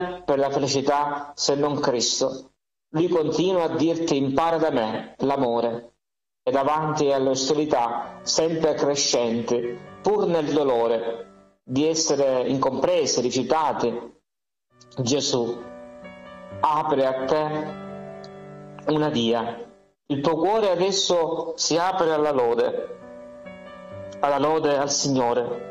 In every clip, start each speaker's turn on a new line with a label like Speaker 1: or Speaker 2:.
Speaker 1: per la felicità se non Cristo. Lui continua a dirti: impara da me l'amore, e davanti alle ostilità sempre crescenti, pur nel dolore di essere incompresi, rifiutati, Gesù apre a te una via. Il tuo cuore adesso si apre alla lode al Signore.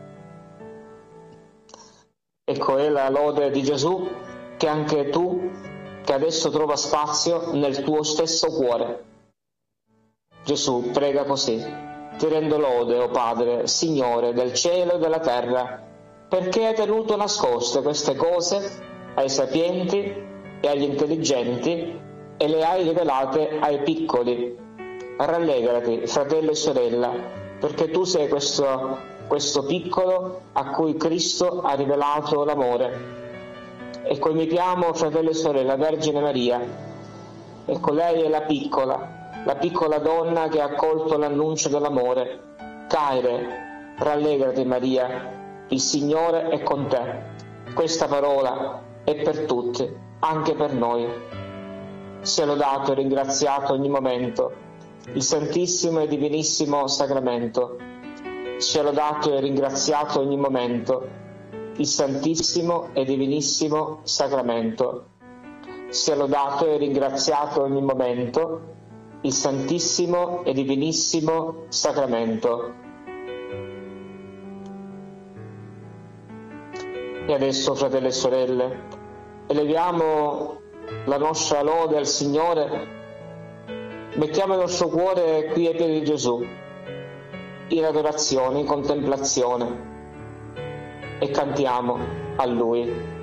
Speaker 1: Ecco, è la lode di Gesù che anche tu, che adesso trova spazio nel tuo stesso cuore. Gesù prega così: ti rendo lode, o Padre, Signore del cielo e della terra, perché hai tenuto nascoste queste cose ai sapienti e agli intelligenti e le hai rivelate ai piccoli. Rallegrati, fratello e sorella, perché tu sei questo piccolo a cui Cristo ha rivelato l'amore. Ecco, imitiamo, fratello e sorella, Vergine Maria. Ecco, lei è la piccola donna che ha accolto l'annuncio dell'amore. Caire, rallegrati Maria, il Signore è con te. Questa parola è per tutti, anche per noi. Sia lodato e ringraziato ogni momento il Santissimo e Divinissimo Sacramento. Sia lodato e ringraziato ogni momento il Santissimo e Divinissimo Sacramento. Sia lodato e ringraziato ogni momento il Santissimo e Divinissimo Sacramento. E adesso, fratelli e sorelle, eleviamo la nostra lode al Signore, mettiamo il nostro cuore qui ai piedi di Gesù, in adorazione, in contemplazione, e cantiamo a Lui.